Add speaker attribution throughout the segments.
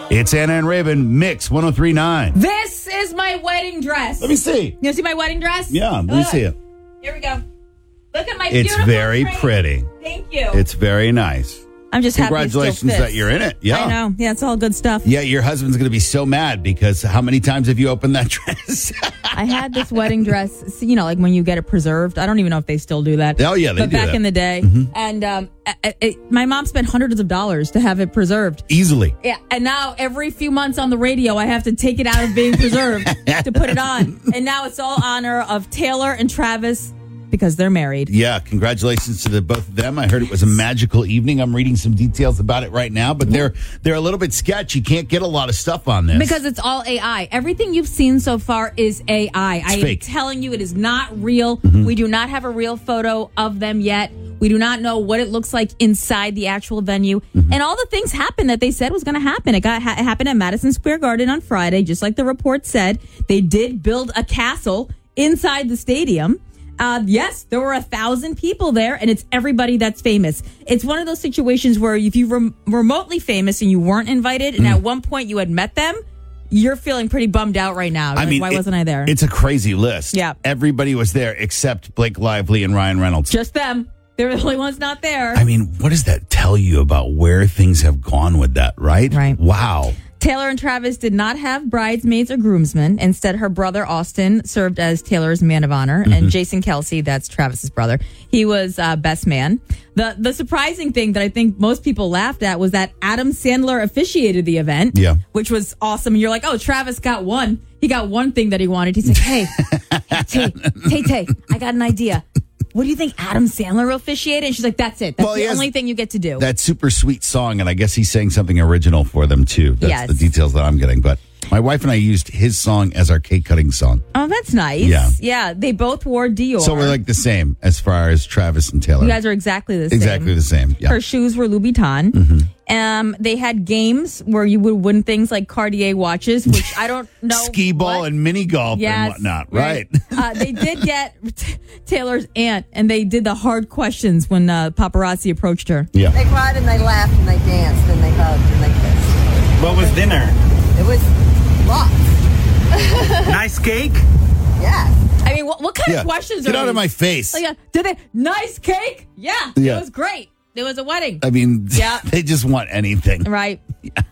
Speaker 1: It's Anna and Raven, Mix 103.9.
Speaker 2: This is my wedding dress.
Speaker 1: Let me see.
Speaker 2: You see my wedding dress?
Speaker 1: Yeah, let me see it.
Speaker 2: Here we go. Look at my
Speaker 1: It's
Speaker 2: beautiful
Speaker 1: very
Speaker 2: train.
Speaker 1: pretty.
Speaker 2: Thank you.
Speaker 1: It's very nice.
Speaker 2: I'm just happy it still
Speaker 1: Congratulations
Speaker 2: fits.
Speaker 1: that you're in it. Yeah.
Speaker 2: I know. Yeah, it's all good stuff.
Speaker 1: Yeah, your husband's going to be so mad because how many times have you opened that dress?
Speaker 2: I had this wedding dress, like when you get it preserved. I don't even know if they still do that.
Speaker 1: Oh, yeah, they
Speaker 2: but
Speaker 1: do
Speaker 2: back
Speaker 1: that.
Speaker 2: in the day. And my mom spent hundreds of dollars to have it preserved.
Speaker 1: Easily.
Speaker 2: Yeah, and now every few months on the radio, I have to take it out of being preserved to put it on. And now it's all honor of Taylor and Travis because they're married.
Speaker 1: Yeah, congratulations to the both of them. I heard it was a magical evening. I'm reading some details about it right now, but they're a little bit sketchy. You can't get a lot of stuff on this.
Speaker 2: Because it's all AI. Everything you've seen so far is AI. I am
Speaker 1: fake.
Speaker 2: telling you, it is not real. We do not have a real photo of them yet. We do not know what it looks like inside the actual venue. And all the things happened that they said was going to happen. It happened at Madison Square Garden on Friday, just like the report said. They did build a castle inside the stadium. Yes, there were 1,000 people there, and it's everybody that's famous. It's one of those situations where if you're remotely famous and you weren't invited, and at one point you had met them, you're feeling pretty bummed out right now. Why wasn't I there?
Speaker 1: It's a crazy list.
Speaker 2: Yeah.
Speaker 1: Everybody was there except Blake Lively and Ryan Reynolds.
Speaker 2: Just them. They're the only ones not there.
Speaker 1: I mean, what does that tell you about where things have gone with that, right?
Speaker 2: Right.
Speaker 1: Wow.
Speaker 2: Taylor and Travis did not have bridesmaids or groomsmen. Instead, her brother Austin served as Taylor's man of honor, and Jason Kelsey, that's Travis's brother, he was best man. The surprising thing that I think most people laughed at was that Adam Sandler officiated the event, which was awesome. And you're like, oh, Travis got one. He got one thing that he wanted. He's like, hey, Tay, I got an idea. What do you think Adam Sandler will officiate? And she's like, that's it. That's the only thing you get to do.
Speaker 1: That super sweet song, and I guess he's saying something original for them, too. That's the details that I'm getting. But my wife and I used his song as our cake cutting song.
Speaker 2: Oh, that's nice. Yeah, they both wore Dior.
Speaker 1: So we're like the same as far as Travis and Taylor.
Speaker 2: You guys are exactly the same.
Speaker 1: Exactly the same, yeah.
Speaker 2: Her shoes were Louis Vuitton. They had games where you would win things like Cartier watches, which I don't know.
Speaker 1: Skee ball and mini golf and whatnot, right?
Speaker 2: They did get Taylor's aunt, and they did the hard questions when paparazzi approached her.
Speaker 1: Yeah.
Speaker 3: They cried and they laughed and they danced and they hugged and they kissed.
Speaker 4: What was dinner?
Speaker 3: It was lots.
Speaker 4: Nice cake?
Speaker 3: Yes.
Speaker 2: I mean, what kind of questions are
Speaker 1: Get out of
Speaker 2: these?
Speaker 1: my face.
Speaker 2: Like, did they nice cake? Yeah, it was great. It was a wedding.
Speaker 1: I mean, they just want anything.
Speaker 2: Right.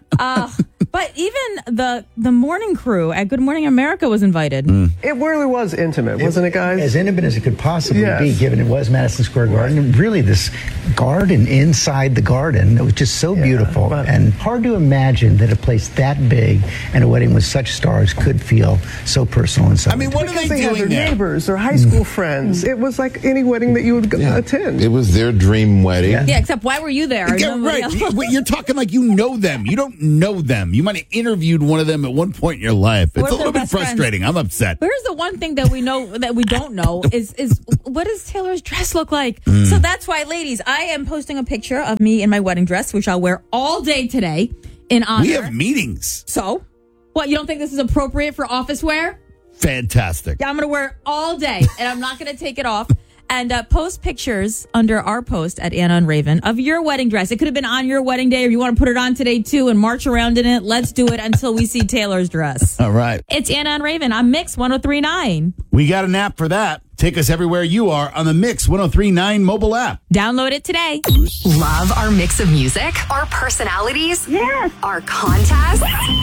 Speaker 2: But even the morning crew at Good Morning America was invited.
Speaker 5: It really was intimate, wasn't it, guys?
Speaker 6: As intimate as it could possibly
Speaker 5: Yes.
Speaker 6: be, given it was Madison Square Garden. And really, this garden inside the garden, it was just so beautiful. And hard to imagine that a place that big and a wedding with such stars could feel so personal and so
Speaker 1: I mean, what
Speaker 5: because
Speaker 1: are they
Speaker 5: had
Speaker 1: doing
Speaker 5: their
Speaker 1: there?
Speaker 5: neighbors, their high school friends. It was like any wedding that you would attend.
Speaker 7: It was their dream wedding.
Speaker 2: Yeah, except why were you there?
Speaker 1: Yeah,
Speaker 2: Nobody
Speaker 1: right.
Speaker 2: else?
Speaker 1: You're talking like you know them. You don't know them. You might have interviewed one of them at one point in your life. It's
Speaker 2: We're
Speaker 1: a little
Speaker 2: their
Speaker 1: bit
Speaker 2: best friends.
Speaker 1: frustrating. I'm upset.
Speaker 2: Here's the one thing that we know that we don't know is what does Taylor's dress look like? So that's why, ladies, I am posting a picture of me in my wedding dress, which I'll wear all day today in honor.
Speaker 1: We have meetings.
Speaker 2: So, what, you don't think this is appropriate for office wear?
Speaker 1: Fantastic.
Speaker 2: Yeah, I'm going to wear it all day, and I'm not going to take it off. And post pictures under our post at Anna and Raven of your wedding dress. It could have been on your wedding day, or you want to put it on today, too, and march around in it. Let's do it until we see Taylor's dress.
Speaker 1: All right.
Speaker 2: It's Anna and Raven on Mix 103.9.
Speaker 1: We got an app for that. Take us everywhere you are on the Mix 103.9 mobile app.
Speaker 2: Download it today.
Speaker 8: Love our mix of music, our personalities, our contests.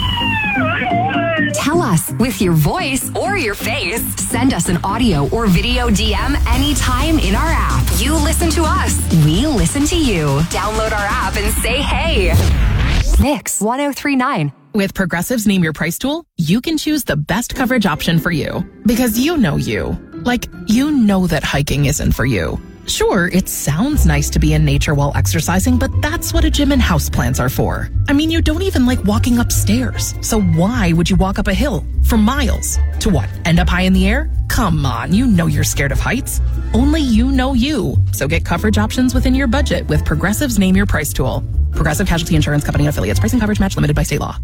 Speaker 8: Tell us with your voice or your face. Send us an audio or video DM anytime in our app. You listen to us. We listen to you. Download our app and say hey. Mix 103.9.
Speaker 9: With Progressive's Name Your Price tool, you can choose the best coverage option for you. Because you know you. Like, you know that hiking isn't for you. Sure, it sounds nice to be in nature while exercising, but that's what a gym and houseplants are for. I mean, you don't even like walking upstairs. So why would you walk up a hill for miles? To what, end up high in the air? Come on, you know you're scared of heights. Only you know you. So get coverage options within your budget with Progressive's Name Your Price tool. Progressive Casualty Insurance Company and affiliates. Price and coverage match limited by state law.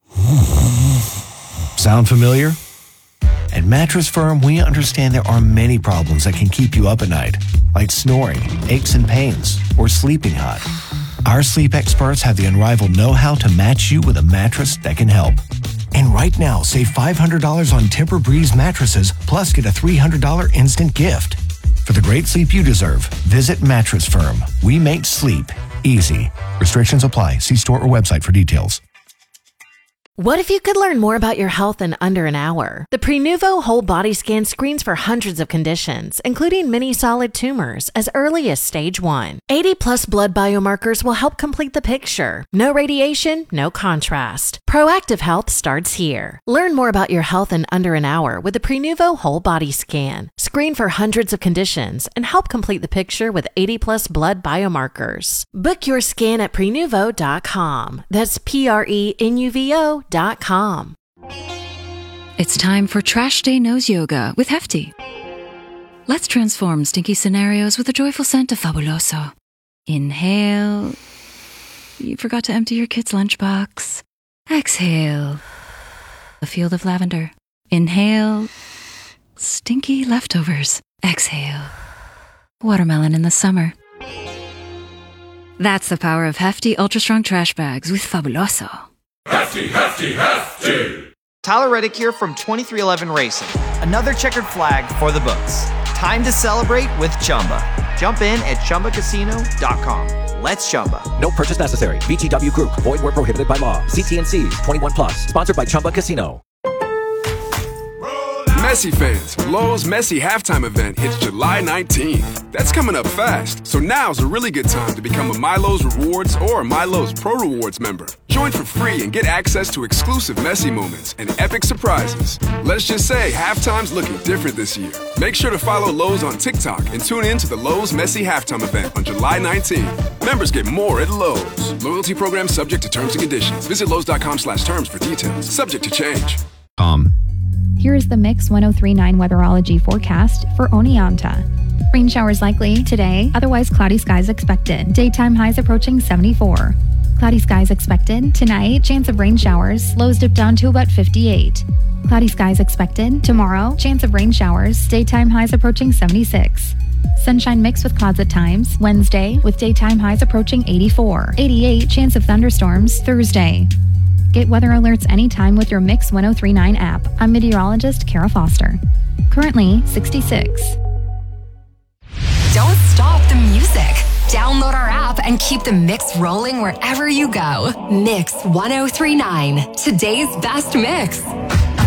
Speaker 10: Sound familiar? At Mattress Firm, we understand there are many problems that can keep you up at night, like snoring, aches and pains, or sleeping hot. Our sleep experts have the unrivaled know-how to match you with a mattress that can help. And right now, save $500 on Tempur-Breeze mattresses, plus get a $300 instant gift. For the great sleep you deserve, visit Mattress Firm. We make sleep easy. Restrictions apply. See store or website for details.
Speaker 7: What if you could learn more about your health in under an hour? The Prenuvo Whole Body Scan screens for hundreds of conditions, including many solid tumors, as early as stage 1. 80-plus blood biomarkers will help complete the picture. No radiation, no contrast. Proactive health starts here. Learn more about your health in under an hour with the Prenuvo Whole Body Scan. Screen for hundreds of conditions and help complete the picture with 80-plus blood biomarkers. Book your scan at Prenuvo.com. That's Prenuvo.com.
Speaker 11: It's time for Trash Day Nose Yoga with Hefty. Let's transform stinky scenarios with the joyful scent of Fabuloso. Inhale. You forgot to empty your kid's lunchbox. Exhale. A field of lavender. Inhale. Stinky leftovers. Exhale. Watermelon in the summer. That's the power of Hefty Ultra Strong Trash Bags with Fabuloso.
Speaker 12: Hefty, hefty, hefty!
Speaker 13: Tyler Reddick here from 2311 Racing. Another checkered flag for the books. Time to celebrate with Chumba. Jump in at ChumbaCasino.com. Let's Chumba.
Speaker 14: No purchase necessary. VGW Group. Void where prohibited by law. CTNCs. 21 plus. Sponsored by Chumba Casino.
Speaker 15: Messi fans, Lowe's Messi halftime event hits July 19th. That's coming up fast, so now's a really good time to become a MyLowe's Rewards or MyLowe's Pro Rewards member. Join for free and get access to exclusive Messi moments and epic surprises. Let's just say halftime's looking different this year. Make sure to follow Lowe's on TikTok and tune in to the Lowe's Messi halftime event on July 19th. Members get more at Lowe's. Loyalty program subject to terms and conditions. Visit Lowe's.com/terms for details. Subject to change.
Speaker 16: Here is the Mix 1039 weatherology forecast for Oneonta. Rain showers likely today, otherwise cloudy skies expected. Daytime highs approaching 74. Cloudy skies expected. Tonight, chance of rain showers. Lows dip down to about 58. Cloudy skies expected. Tomorrow, chance of rain showers. Daytime highs approaching 76. Sunshine mixed with clouds at times. Wednesday, with daytime highs approaching 84. 88, chance of thunderstorms. Thursday. Get weather alerts anytime with your Mix 1039 app. I'm meteorologist Kara Foster. Currently 66.
Speaker 8: Don't stop the music. Download our app and keep the mix rolling wherever you go. Mix 1039, today's best mix.